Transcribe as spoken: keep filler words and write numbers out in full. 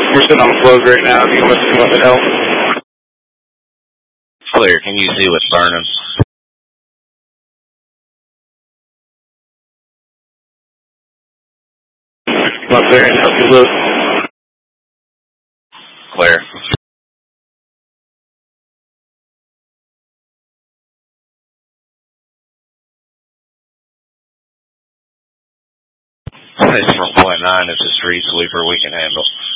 We're sitting on flows right now. If you want to come up and help. Clear. Can you see what's burning? Come up there and help you look. Clear. It's four point nine. It's a street sweeper we can handle.